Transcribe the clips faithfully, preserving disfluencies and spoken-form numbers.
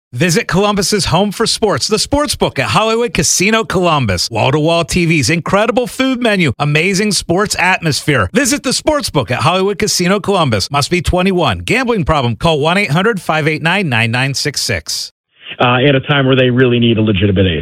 Visit Columbus's home for sports, the Sportsbook at Hollywood Casino Columbus. Wall-to-wall T Vs, incredible food menu, amazing sports atmosphere. Visit the Sportsbook at Hollywood Casino Columbus. Must be twenty-one. Gambling problem? Call one eight hundred five eight nine nine nine six six. Uh, at a time where they really need a legitimate ace.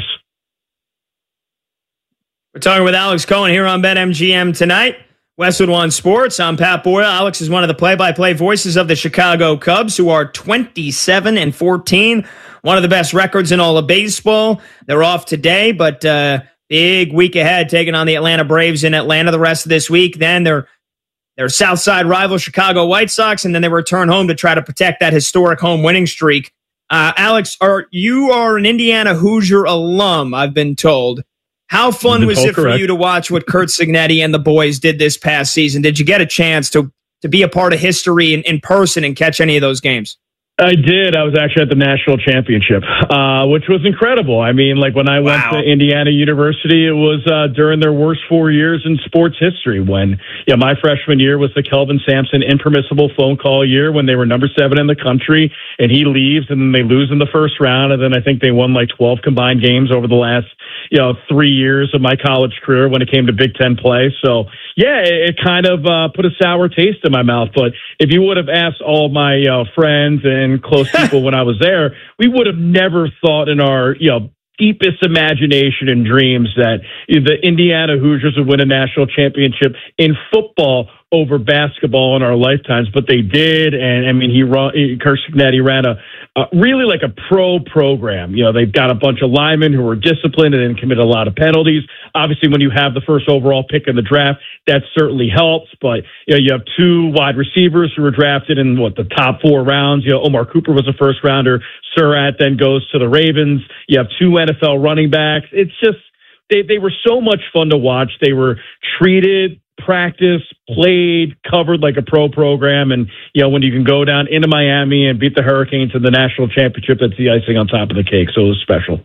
We're talking with Alex Cohen here on BetMGM tonight. Westwood One Sports. I'm Pat Boyle. Alex is one of the play-by-play voices of the Chicago Cubs, who are twenty-seven and fourteen. One of the best records in all of baseball. They're off today, but uh, big week ahead, taking on the Atlanta Braves in Atlanta the rest of this week. Then their their Southside rival Chicago White Sox, and then they return home to try to protect that historic home winning streak. Uh, Alex, are you are an Indiana Hoosier alum, I've been told. How fun was it for correct. you to watch what Curt Cignetti and the boys did this past season? Did you get a chance to to be a part of history in, in person and catch any of those games? I did. I was actually at the national championship, uh, which was incredible. I mean, like when I went Wow. to Indiana University, it was uh, during their worst four years in sports history. When, yeah, my freshman year was the Kelvin Sampson impermissible phone call year when they were number seven in the country, and he leaves, and then they lose in the first round, and then I think they won like twelve combined games over the last, you know, three years of my college career when it came to Big Ten play. So, yeah, it, it kind of uh, put a sour taste in my mouth. But if you would have asked all my uh, friends and close people when I was there, we would have never thought in our, you know, deepest imagination and dreams that the Indiana Hoosiers would win a national championship in football over basketball in our lifetimes, but they did. And I mean, he run, Curt Cignetti ran a uh, really like a pro program. You know, they've got a bunch of linemen who are disciplined and didn't commit a lot of penalties. Obviously, when you have the first overall pick in the draft, that certainly helps. But you know, you have two wide receivers who were drafted in what the top four rounds. You know, Omar Cooper was a first rounder. Surratt then goes to the Ravens. You have two N F L running backs. It's just they they were so much fun to watch. They were treated, practiced, played, covered like a pro program. And, you know, when you can go down into Miami and beat the Hurricanes in the national championship, that's the icing on top of the cake. So it was special.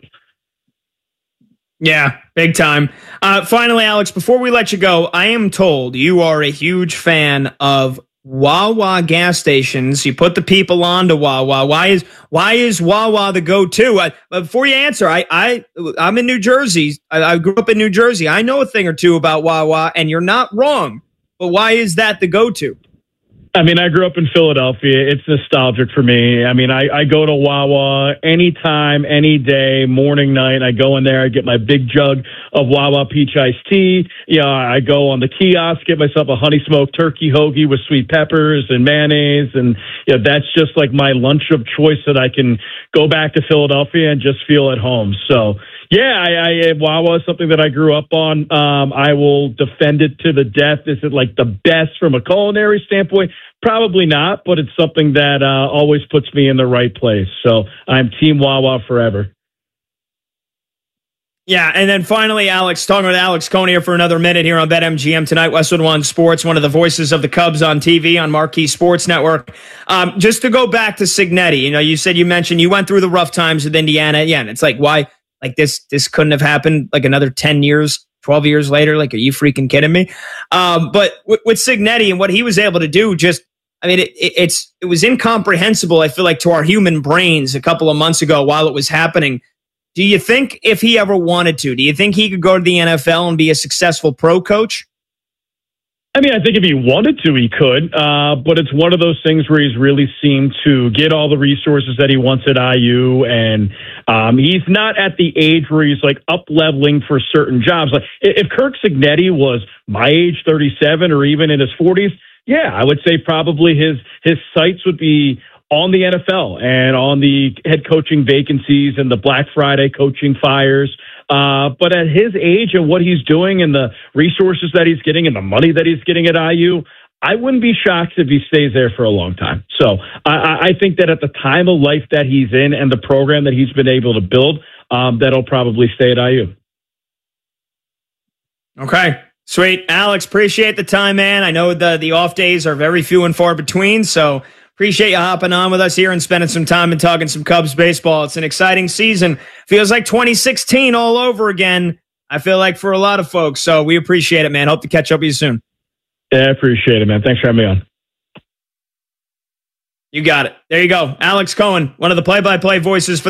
Yeah, big time. Uh, finally, Alex, before we let you go, I am told you are a huge fan of Wawa gas stations. You put the people on to Wawa. Why is why is Wawa the go-to? Uh, before you answer, I, I, I'm in New Jersey. I, I grew up in New Jersey. I know a thing or two about Wawa, and you're not wrong. But why is that the go-to? I mean, I grew up in Philadelphia. It's nostalgic for me. I mean, I, I go to Wawa anytime, any day, morning, night. I go in there, I get my big jug of Wawa peach iced tea. Yeah, I go on the kiosk, get myself a honey smoked turkey hoagie with sweet peppers and mayonnaise. And yeah, that's just like my lunch of choice that I can go back to Philadelphia and just feel at home. So, yeah, I, I Wawa is something that I grew up on. Um, I will defend it to the death. Is it like the best from a culinary standpoint? Probably not, but it's something that uh, always puts me in the right place. So I'm Team Wawa forever. Yeah, and then finally, Alex, talking with Alex Cohen here for another minute here on BetMGM tonight, Westwood One Sports, one of the voices of the Cubs on T V on Marquee Sports Network. Um, just to go back to Cignetti, you know, you said you mentioned you went through the rough times with Indiana. Yeah, and it's like, why? Like this, this couldn't have happened like another ten years, twelve years later. Like, are you freaking kidding me? Um, but with, with Cignetti and what he was able to do, just, I mean, it, it, it's, it was incomprehensible, I feel like, to our human brains a couple of months ago while it was happening. Do you think if he ever wanted to, do you think he could go to the N F L and be a successful pro coach? I mean, I think if he wanted to, he could, uh, but it's one of those things where he's really seemed to get all the resources that he wants at I U, and um, he's not at the age where he's like up leveling for certain jobs. Like if Curt Cignetti was my age, thirty-seven, or even in his forties, yeah, I would say probably his his sights would be on the N F L and on the head coaching vacancies and the Black Friday coaching fires. Uh, but at his age and what he's doing and the resources that he's getting and the money that he's getting at I U, I wouldn't be shocked if he stays there for a long time. So I, I think that at the time of life that he's in and the program that he's been able to build, um, that'll probably stay at I U. Okay. Sweet. Alex, appreciate the time, man. I know the, the off days are very few and far between, so appreciate you hopping on with us here and spending some time and talking some Cubs baseball. It's an exciting season. Feels like twenty sixteen all over again, I feel like, for a lot of folks. So we appreciate it, man. Hope to catch up with you soon. Yeah, I appreciate it, man. Thanks for having me on. You got it. There you go. Alex Cohen, one of the play-by-play voices for